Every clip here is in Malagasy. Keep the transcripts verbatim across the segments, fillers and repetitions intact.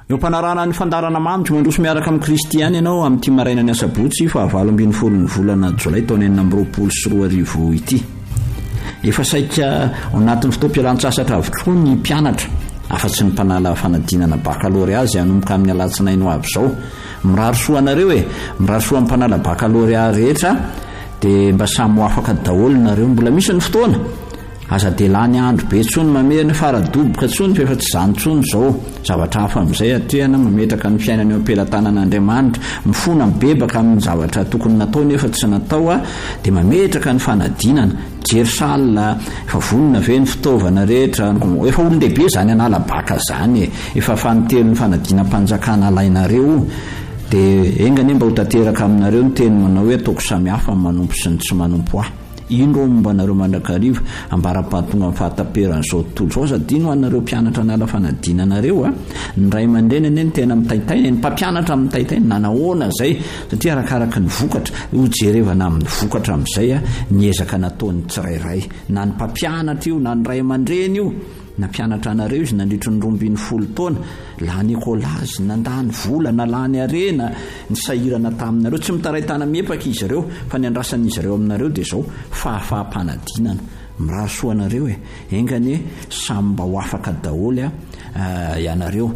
eo ampanarana ny fandarana mamitry mandroso miaraka amin'ny Kristy ihany ianao amin'ity maraina ny asabotsy fa valo ambin'ny folo ny volana jolay taona enina amby roapolo sy roa arivo ity. Efa saika ao anatin'ny fotoam-pialan-tsasatra avokoa ny mpianatra afa-tsy ny mpanala fanadinana baccalauréat izay hanomboka amin'ny alatsinainy ho avy izao. Mirary soa anareo e, mirary soa amin'ny mpanala baccalauréat rehetra dia mba samy ho afaka daholo nareo, mbola misy ny fotoana. Aza delany andro be tsony mamerina faradoboka tsony fa efa tsy zany tsony izao. Zavatra hafa amin'izay atoana mametraka ny fiainany eo am-pelantanan'Andriamanitra, mifona mibebaka amin'ny zavatra tokony natao nefa tsy natao a, dia mametraka ny fanadinana. Jery salina, efa vonona ve ny fitaovana rehetra, efa olon-dehibe izany anala baka zany e, efa fanitelo ny fanadinam-panjakana alainareo. Dia engany mba ho tanteraka aminareo ny teny manao hoe ataoko samihafa ny manompo sy ny tsy manompo ahy. Ino momba anareo mandrakariva ambara-pahatonga amin'ny fahataperan'izao tontolo izao sady ino ho anareo mpianatra anala fanadinanareo a. Ny ray aman-dreny anie ny tena mitaitaina, ny mpampianatra mitaitaina nanahoana izay satria arakaraka ny vokatra ho jerevana amin'ny vokatra amin'izay a ny ezaka nataon'ny tsirairay, na ny mpampianatra io na ny ray aman-dreny io na mpianatra anareo izy nandritry ny roambin'ny folo taona, lany ekolazy, nandany vola, na lany arena, ny sahirana taminareo, tsy mitaraitana miepaka izy ireo fa ny andrasan'izy ireo aminareo dia izao fahafahampanadinana. Mirary soa anareo e, engany samy mba ho afaka daholo a ianareo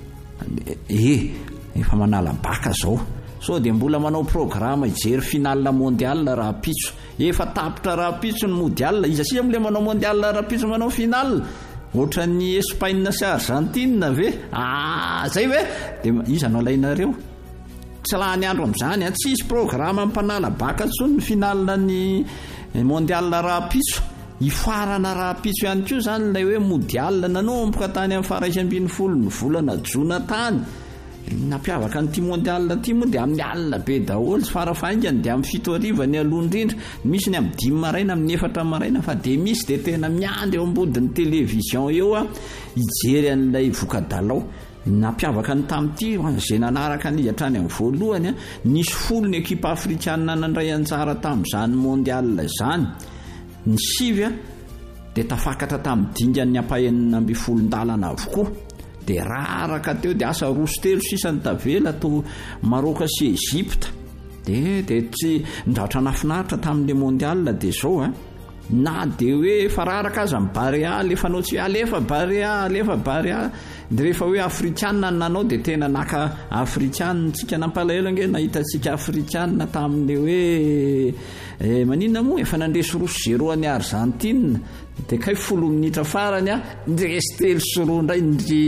e, efa manala baka zao. So dia mbola manao programa ijery finale mondial raha pitso, efa tapitra raha pitso ny mondial, iza sisa mbola manao mondial raha pitso manao finale ohatra ny Espagne sy Argentine ve? Ah, zay ve? Dia iza no alainareo? Tsy lany andro amin'izany, tsy isy programa mpanala baka tsony ny finale ny mondial rapitso. Ifarana rapitso ihany koa zany ilay hoe mondial nanomboka tany amin'ny faha iraika ambin'ny folo ny volana jona tany. Nampiavaka an'ity mondial ity moa dia amin'ny alina be daholo, farafaingany dia amin'ny fito hariva ny aloha indrindra, misy ny amin'ny dimy maraina, amin'ny efatra maraina, fa dia misy dia tena miandry eo ambodin'ny televizion eo a ijery an'ilay vokadalao. Nampiavaka ny tamin'ity izay nanaraka ny hatrany amin'ny voalohany a, nisy folo ny ekipa afrikana nandray anjara tamin'izany mondial izany. Ny sivy a dia tafakatra tamin'ny dingan'ny ampahenina amby folon-dalana avokoa. Dia raraka teo dia asa roso telo sisa ny tavela to Maroka sy Egypta. Dia dia tsy ndraotra nafinaritra tamin'ilay mondial dia izao a, na dia hoe fa raraka aza amin'ny Barea alefa anao tsy alefa Barea alefa Barea, dia rehefa hoe afrikanina nanao dia tena naka afrikanina tsika nampalahelo ange nahita tsika afrikanina tamin'ilay hoe eh, maninona moa efa nandresy roso zéro any Argentine, dia kay folo minitra farany a ndresy telo sy roa indray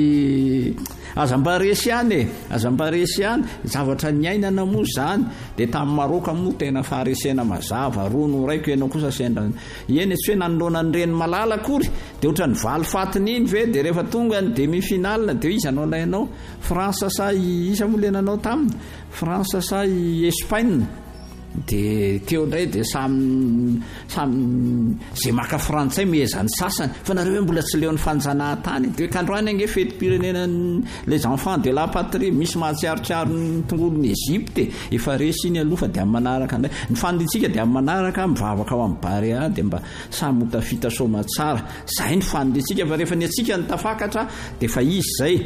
ndry azam-baresy ihany e, azam-baresy ihany zavatra niainana moa zany. Dia tamin'ny Maroka moa tena faharesena mazava, rono raiko ianao kosa sendra eny tsy hoe nanoloana ny reny malala akory, dia ohatra ny valo fatiny iny ve, dia rehefa tonga ny demi-finale dia iza no alainao? Fransa sa isa moa lenanao taminy? Fransa sa Espagne? Dia teo indray dia samy samy zay maka frantsay mihezany sasany, fa nareo hoe mbola tsy leo ny fanjanahantany. Dia kandroany ange feti-pirenena les enfants de la patrie, misy mahatsiarotsiaro ny tongolon'ny Egypte, efa resy iny aloha fa dia amin'ny manaraka indray ny faniditsika, dia amin'ny manaraka mivavaka ao amin'ny Barea dia mba samy ho tafita soma tsara. Zay ny faniditsika, fa rehefa ny atsika ny tafakatra dia fa izy zay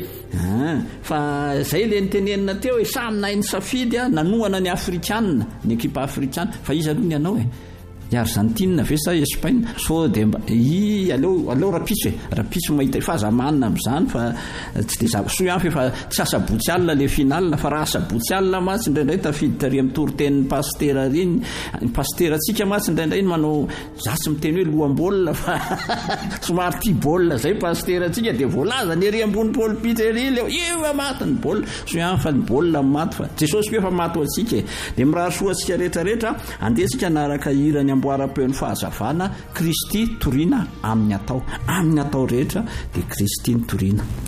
fa zay le nitenenina teo e, samy nahay ny safidy a nanohana ny afrikanina, ny ekipa afrikana, fa izy aloha ny anao e i Argentine ve sa Espagne. So dia i aleo aleo rapitso e, rapitso mahita fa aza manina amin'izany fa tsy dia zava so ihany fa efa tsy asabotsy alina le finale, fa raha asabotsy alina matsy indraindray tafidy tary amin'ny toritenin'ny Pasteur riny. Ny Pasteur atsika matsy indraindray manao za tsy miteny hoe loam-baolina fa somary tia baolina zay Pasteur atsika, dia voalaza ny ery ambony pôlpitra ery leo iva maty ny baolina, so ihany fa ny baolina maty fa Jesosy koa efa maty ho atsika e. Dia mirary soa atsika rehetrarehetra andesika anaraka hirany amboara-peon'ny fahazavana Kristy toriana amin'ny atao, amin'ny atao rehetra dia Kristy ny toriana.